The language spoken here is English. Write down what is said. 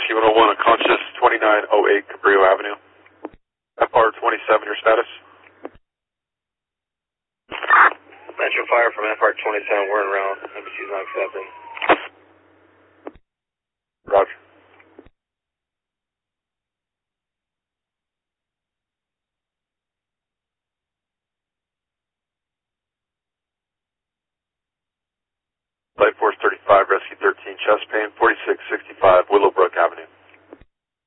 Rescue 101, unconscious, 2908 Cabrillo Avenue. FR 27, your status? Metro Fire from FR 27, we're en route. NBC's not accepting. Roger. Light Force 35, Rescue 13, chest pain, 4665 Willowbrook Avenue.